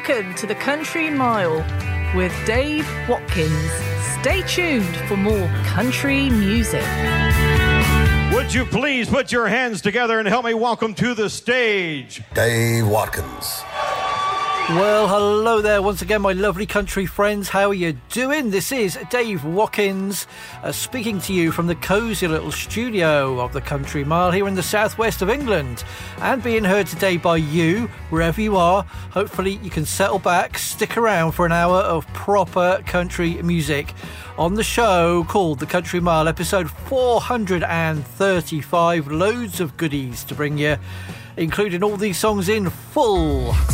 Welcome to the Country Mile with Dave Watkins. Stay tuned for more country music. Would you please put your hands together and help me welcome to the stage Dave Watkins. Well, hello there once again, my lovely country friends. How are you doing? This is Dave Watkins speaking to you from the cosy little studio of the Country Mile here in the southwest of England, and being heard today by you, wherever you are. Hopefully you can settle back, stick around for an hour of proper country music on the show called The Country Mile, episode 435. Loads of goodies to bring you, including all these songs in full.